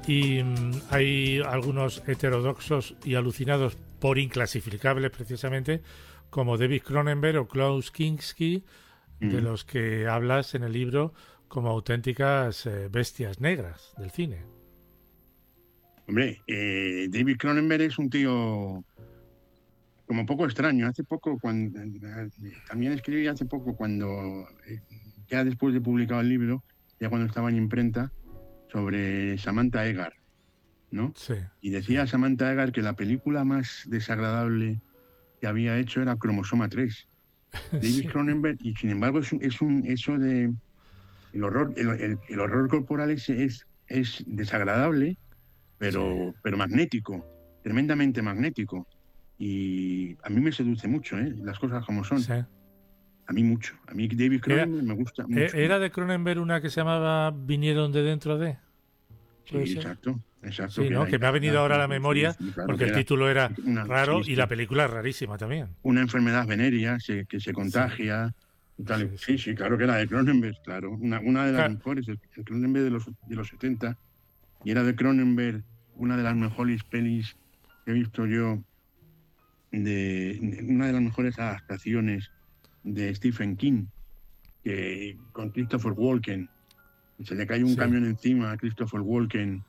Y hay algunos heterodoxos y alucinados por inclasificables precisamente, como David Cronenberg o Klaus Kinski, de los que hablas en el libro como auténticas bestias negras del cine. Hombre, David Cronenberg es un tío como poco extraño. Hace poco, también escribí hace poco, ya después de publicado el libro, ya cuando estaba en imprenta, sobre Samantha Eggar, ¿no? Sí, Y decía Samantha Eggar que la película más desagradable que había hecho era Cromosoma 3. David sí, Cronenberg, y sin embargo eso de el horror corporal es desagradable, sí. pero magnético, tremendamente magnético. Y a mí me seduce mucho, las cosas como son. Sí. A mí mucho. A mí David Era, Cronenberg me gusta mucho. ¿Era de Cronenberg una que se llamaba Vinieron de dentro de? ¿Puede Sí, ser? exacto, Sí, que ¿no? era Que me ha venido ahora a la sí, memoria sí, claro, porque que el era título era sí, raro y la sí, película es rarísima también. una enfermedad venérea que se Sí, contagia y tal. sí, Sí, sí. sí, claro que era de Cronenberg, claro. Una de las Claro, mejores, el Cronenberg de los 70, y era de Cronenberg una de las mejores pelis que he visto yo, una de las mejores adaptaciones de Stephen King, con Christopher Walken. Se le cayó un sí, camión encima a Christopher Walken.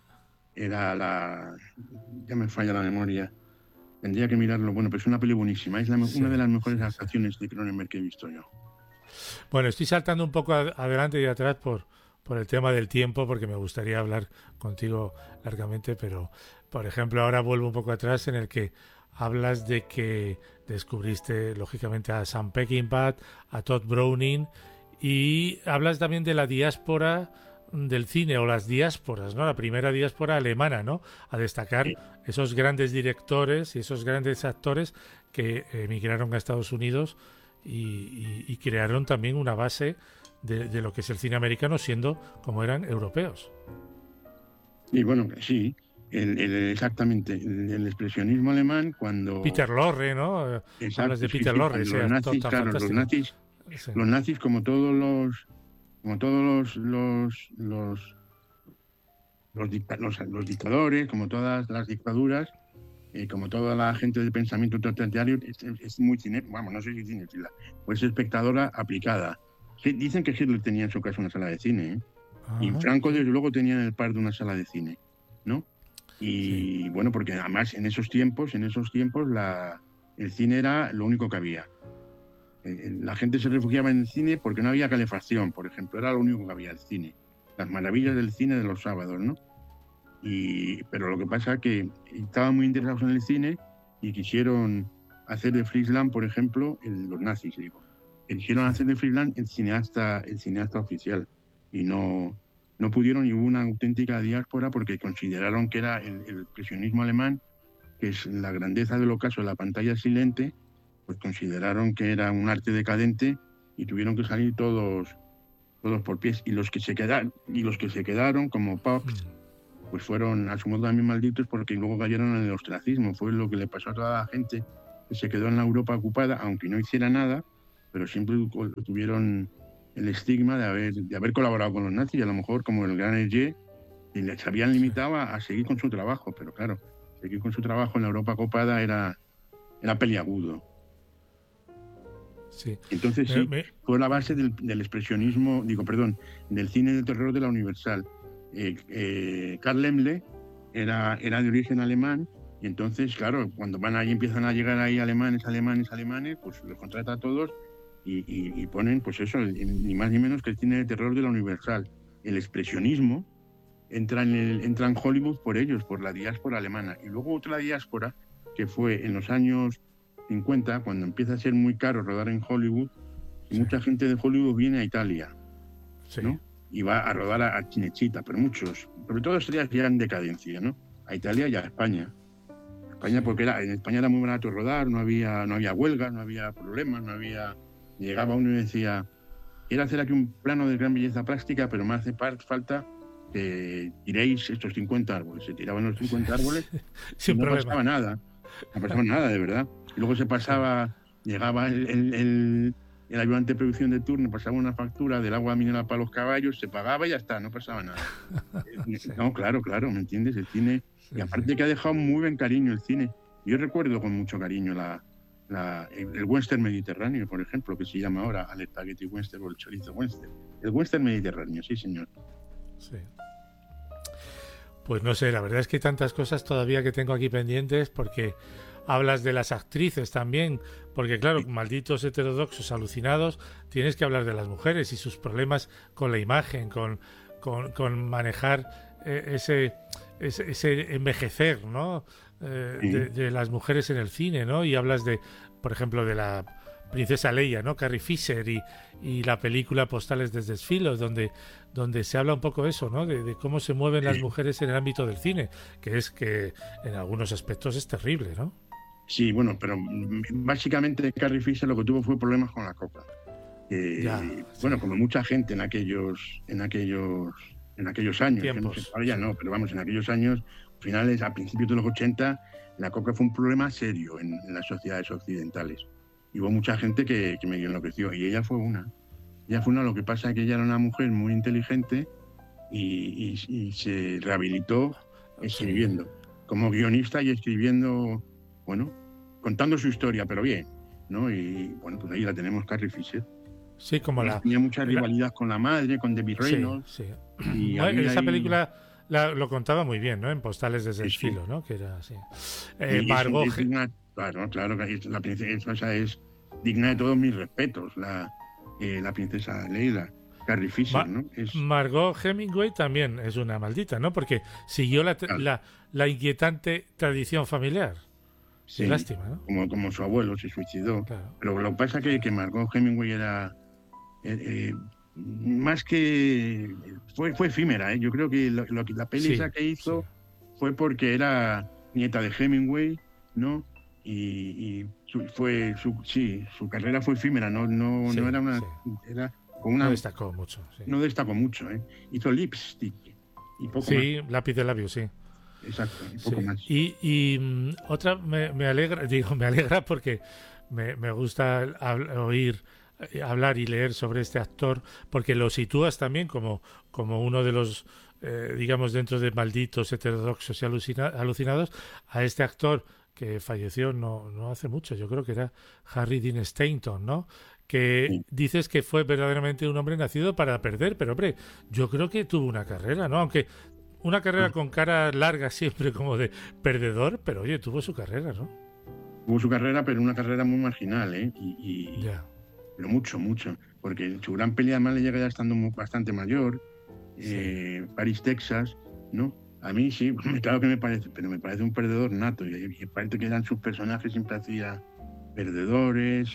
Ya me falla la memoria. Tendría que mirarlo. Bueno, pero es una peli buenísima. Es sí, una de las mejores sí, sí. adaptaciones de Cronenberg que he visto yo. Bueno, estoy saltando un poco adelante y atrás por el tema del tiempo, porque me gustaría hablar contigo largamente, pero, por ejemplo, ahora vuelvo un poco atrás en el que hablas de que descubriste, lógicamente, a Sam Peckinpah, a Todd Browning, y hablas también de la diáspora del cine o las diásporas, ¿no? La primera diáspora alemana, ¿no? A destacar Sí. esos grandes directores y esos grandes actores que emigraron a Estados Unidos y crearon también una base de lo que es el cine americano, siendo como eran europeos. Y bueno, sí, exactamente. El expresionismo alemán, Peter Lorre, ¿no? Hablas exacto, de sí, Peter sí, Lorre, cuando ese los actor nazis, tan claro, fantástico. Sí, los nazis, como todos los dictadores, como todas las dictaduras, como toda la gente de pensamiento totalitario, es muy vamos, no sé si cinéfila, pues espectadora aplicada. Sí, dicen que Hitler tenía en su casa una sala de cine, ¿eh? Y ajá, Franco, sí, desde luego, tenía en el par de una sala de cine, ¿no? sí, Y bueno, porque además en esos tiempos, el cine era lo único que había. La gente se refugiaba en el cine porque no había calefacción, por ejemplo, era lo único que había, el cine. Las maravillas del cine de los sábados, ¿no? Pero lo que pasa es que estaban muy interesados en el cine y quisieron hacer de Friesland, por ejemplo, los nazis, digo. Quisieron sí, hacer de Friesland el cineasta oficial. Y no pudieron, y hubo una auténtica diáspora porque consideraron que era el expresionismo alemán, que es la grandeza del ocaso de la pantalla silente, pues consideraron que era un arte decadente y tuvieron que salir todos por pies. Y los que se quedaron, como Pops, pues fueron a su modo también malditos porque luego cayeron en el ostracismo. Fue lo que le pasó a toda la gente que se quedó en la Europa ocupada, aunque no hiciera nada, pero siempre tuvieron el estigma de haber colaborado con los nazis, y a lo mejor como el gran Hergé, y les habían sí, limitado a seguir con su trabajo, pero claro, seguir con su trabajo en la Europa ocupada era peliagudo. sí. Entonces Me- sí, me- fue la base del expresionismo, del cine de terror de la Universal. Karl Laemmle era de origen alemán, y entonces, claro, cuando van ahí, empiezan a llegar ahí alemanes, pues los contrata a todos y ponen, pues eso, ni más ni menos que el cine de terror de la Universal. El expresionismo entra en Hollywood por ellos, por la diáspora alemana. Y luego otra diáspora que fue en los años 50, cuando empieza a ser muy caro rodar en Hollywood, y sí, mucha gente de Hollywood viene a Italia, sí, ¿no? Y va a rodar a Cinecittà, pero muchos, sobre todo estrellas ya en decadencia, ¿no? A Italia y a España. España, sí, porque en España era muy barato rodar, no había huelgas, no había problemas, no había. Llegaba uno y decía: quiero hacer aquí un plano de gran belleza plástica, pero me hace falta que tiréis estos 50 árboles. Se tiraban los 50 árboles y sin no problema. pasaba nada. No pasaba nada, de verdad. Y luego Sí, llegaba el ayudante de producción de turno pasaba una factura del agua mineral para los caballos, se pagaba y ya está, no pasaba nada. Sí. No, claro, ¿me entiendes? El cine, Sí, y sí. aparte que ha dejado muy buen cariño el cine. Yo recuerdo con mucho cariño el western mediterráneo, por ejemplo, que se llama ahora al espagueti western o el chorizo western. El western mediterráneo, sí, señor. Sí. Pues no sé, la verdad es que hay tantas cosas todavía que tengo aquí pendientes porque hablas de las actrices también, porque claro, malditos heterodoxos alucinados, tienes que hablar de las mujeres y sus problemas con la imagen, con manejar ese envejecer, ¿no? Sí, De las mujeres en el cine, ¿no? Y hablas de, por ejemplo, de la princesa Leia, ¿no? Carrie Fisher y la película Postales desde Desfilos, donde se habla un poco eso, ¿no? De cómo se mueven las sí. mujeres en el ámbito del cine, que es que en algunos aspectos es terrible, ¿no? Sí, bueno, pero básicamente Carrie Fisher lo que tuvo fue problemas con la coca. Ya, sí. Bueno, como mucha gente en aquellos años, que no sé, Tiempos, ahora ya sí. no, pero vamos, en aquellos años, finales, a principios de los 80, la coca fue un problema serio en las sociedades occidentales. Y hubo mucha gente que medio enloqueció, y ella fue una. Ella fue una, lo que pasa es que ella era una mujer muy inteligente y se rehabilitó Sí. escribiendo, como guionista y escribiendo, bueno, contando su historia, pero bien, ¿no? Y bueno, pues ahí la tenemos, Carrie Fisher. Sí, como Además tenía mucha rivalidad con la madre, con Debbie sí, Reynolds, sí. y había Esa ahí, película lo contaba muy bien, ¿no? En Postales desde sí, el sí, filo, ¿no? Que era así. y Margot, es digna, claro, claro, que la princesa esa es digna de todos mis respetos, la princesa Leila, Carrie Fisher, Ma- ¿no? Margot Hemingway también es una maldita, ¿no? Porque siguió Claro, la inquietante tradición familiar. Qué sí, lástima, ¿no? como su abuelo se suicidó, Claro. pero lo que pasa que Margot Hemingway era más que fue efímera, ¿eh? Yo creo que la peli Sí, esa que sí, hizo fue porque era nieta de Hemingway, ¿no? Y sí, su carrera fue efímera, no sí, era sí. era con No una, destacó mucho, sí. no destacó mucho, ¿eh? Hizo Lipstick y poco más, Sí, lápiz de labio, sí. exacto, y Sí. poco más. Y otra me alegra, digo, me alegra porque me gusta oír hablar y leer sobre este actor, porque lo sitúas también como uno de los, digamos, dentro de malditos, heterodoxos y alucinados, a este actor que falleció no hace mucho, yo creo que era Harry Dean Stanton, ¿no? Que Sí. dices que fue verdaderamente un hombre nacido para perder, pero hombre, yo creo que tuvo una carrera, ¿no? Aunque una carrera con cara larga siempre como de perdedor, pero oye, tuvo su carrera, ¿no? Tuvo su carrera, pero una carrera muy marginal, ¿eh? Ya, Pero mucho, mucho, porque su gran pelea además le llega ya estando bastante mayor, sí, París, Texas, ¿no? A mí sí, claro que me parece, pero me parece un perdedor nato, y parece que eran sus personajes siempre hacía perdedores,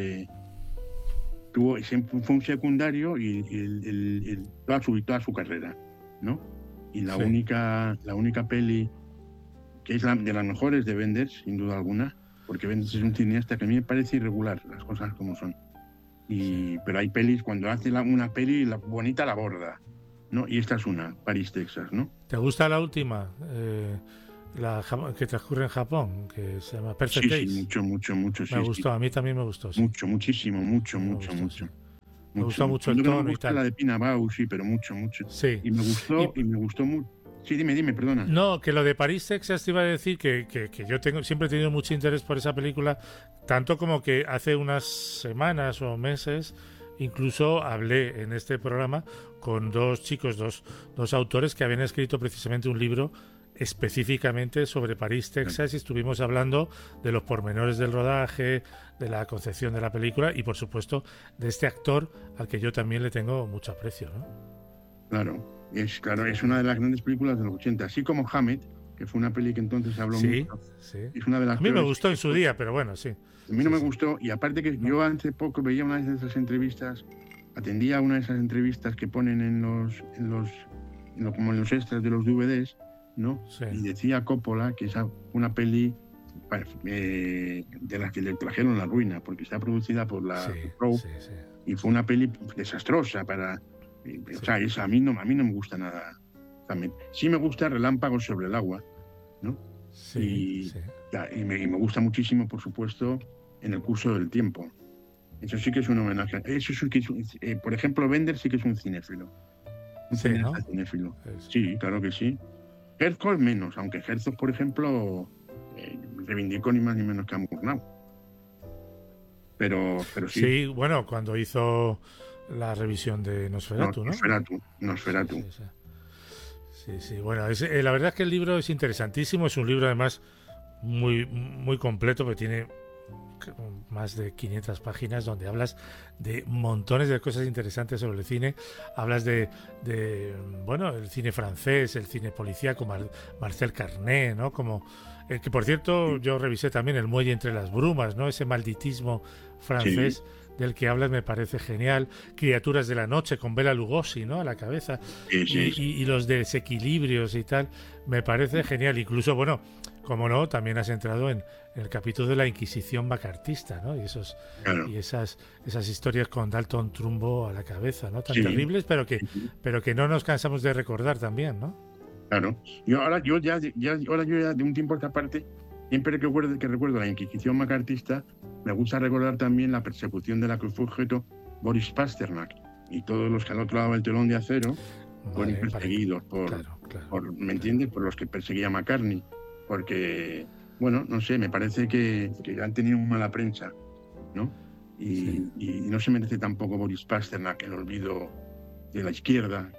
siempre fue un secundario y toda su carrera, ¿no? Y la sí, única peli que es de las mejores de Wenders, sin duda alguna, porque Wenders sí, es un cineasta que a mí me parece irregular, las cosas como son. sí. Pero hay pelis, cuando hace una peli bonita la borda, ¿no? Y esta es una, París, Texas, ¿no? ¿Te gusta la última? Que transcurre en Japón, que se llama Perfect Sí, sí, Days. mucho, mucho, mucho, Me sí, sí. gustó, a mí también me gustó, sí. Mucho, muchísimo, mucho, A mí me mucho, gustó, sí. mucho, Me mucho. gustó mucho el Lo que no me tono y gusta es la tal. de Pina Bausch, sí, pero mucho, mucho. Sí. Y me Y gustó, y me gustó mucho. Sí, dime, perdona. no, que lo de París, Texas te iba a decir que yo siempre he tenido mucho interés por esa película, tanto como que hace unas semanas o meses incluso hablé en este programa con dos chicos, dos autores que habían escrito precisamente un libro específicamente sobre París, Texas, y estuvimos hablando de los pormenores del rodaje, de la concepción de la película y por supuesto de este actor al que yo también le tengo mucho aprecio, ¿no? Claro, es una de las grandes películas de los 80, así como Hammett, que fue una peli que entonces se habló Sí, mucho. sí. Es una de las A mí me peores. gustó en su día, pero bueno, sí. A mí no Sí, me sí. gustó, y aparte que No, yo hace poco veía una de esas entrevistas, atendía a una de esas entrevistas que ponen como en los extras de los DVDs, ¿no? sí, Y decía Coppola que es una peli de las que le trajeron la ruina, porque está producida por sí, la Crow, sí, sí, y fue una peli desastrosa o sí, sea, a mí no me gusta nada. También. Sí me gusta Relámpagos sobre el agua, ¿no? sí, Y, sí. y me gusta muchísimo, por supuesto, En el curso del tiempo. Eso sí que es un homenaje. Eso sí que es por ejemplo, Bender sí que es un cinéfilo. Un Sí, ¿no? cinéfilo. Es- Sí, claro que sí. Herzog menos, aunque Herzog, por ejemplo, reivindicó ni más ni menos que a Murnau. Pero sí. Sí, bueno, cuando hizo la revisión de Nosferatu, ¿no? Nosferatu. Sí, sí, sí, sí. Bueno, la verdad es que el libro es interesantísimo. Es un libro además muy completo, porque tiene más de 500 páginas donde hablas de montones de cosas interesantes sobre el cine. Hablas bueno, el cine francés, el cine policíaco, Marcel Carné, ¿no? Como el que, por cierto, yo revisé también El muelle entre las brumas, ¿no? Ese malditismo francés. Sí, Del que hablas me parece genial. Criaturas de la noche con Bela Lugosi, ¿no? A la cabeza. sí, sí, Y los desequilibrios y tal, me parece genial. Incluso, bueno, como no, también has entrado en el capítulo de la Inquisición macartista, ¿no? claro. Y esas historias con Dalton Trumbo a la cabeza, ¿no? Tan Sí, terribles, pero que no nos cansamos de recordar también, ¿no? claro. Ahora yo ya de un tiempo a esta parte, siempre que recuerdo la Inquisición macartista, me gusta recordar también la persecución de la que fue objeto Boris Pasternak y todos los que al otro lado del telón de acero fueron Vale, perseguidos claro. ¿me entiendes? Por los que perseguía McCartney. Porque, bueno, no sé, me parece que han tenido una mala prensa, ¿no? Sí. Y no se merece tampoco Boris Pasternak el olvido de la izquierda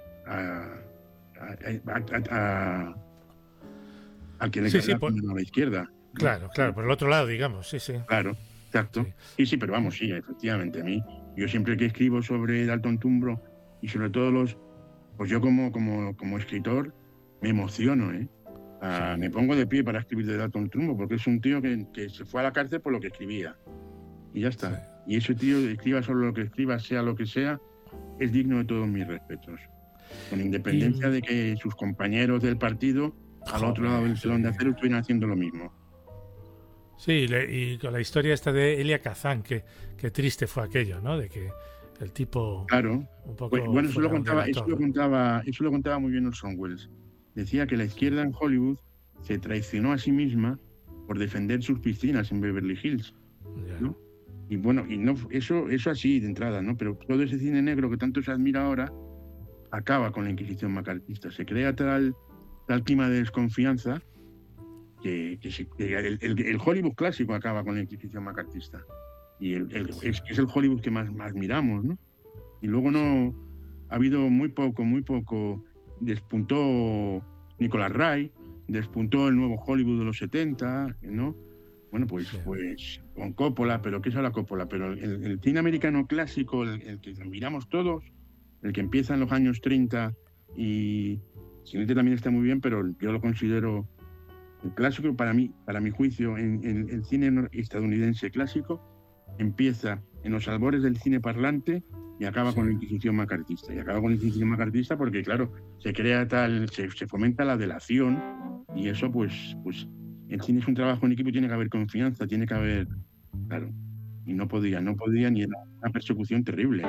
al que le Sí, sí, cargaron a la izquierda, ¿no? claro, por el otro lado, digamos, sí, sí. Claro, exacto. Sí. Sí, pero vamos, sí, efectivamente, a mí, yo siempre que escribo sobre Dalton Trumbo y sobre todo pues yo como escritor me emociono, ¿eh? Sí. Me pongo de pie para escribir de Dalton Trumbo, porque es un tío que se fue a la cárcel por lo que escribía. Y ya está. Sí. Y ese tío, escriba sobre lo que escriba, sea lo que sea, es digno de todos mis respetos. Con independencia de que sus compañeros del partido, al otro lado del telón de acero, estuvieran haciendo lo mismo. Sí, y con la historia esta de Elia Kazan, que triste fue aquello, ¿no? De que el tipo Claro. un poco Pues, bueno, eso lo delator, ¿no? contaba muy bien Orson Welles. Decía que la izquierda en Hollywood se traicionó a sí misma por defender sus piscinas en Beverly Hills, Ya. ¿no? Y bueno, y no, eso así de entrada, ¿no? Pero todo ese cine negro que tanto se admira ahora acaba con la Inquisición macartista. Se crea tal clima de desconfianza que el Hollywood clásico acaba con la Inquisición macartista. Y es el Hollywood que más miramos, ¿no? Y luego no ha habido muy poco. Despuntó Nicolas Ray, despuntó el nuevo Hollywood de los 70, ¿no? Bueno, pues con Coppola, pero ¿qué es ahora Coppola? Pero el cine americano clásico, el que miramos todos, el que empieza en los años 30 y Cinete también está muy bien, pero yo lo considero el clásico para mi juicio, en el cine estadounidense clásico, empieza en los albores del cine parlante y acaba con la Inquisición macartista. Y acaba con la Inquisición macartista porque, claro, se fomenta la delación y eso, pues el cine es un trabajo en equipo, tiene que haber confianza, tiene que haber, claro, y no podía, ni era una persecución terrible.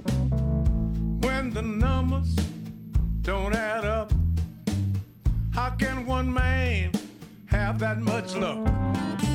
When the numbers don't add up, how can one man have that much luck?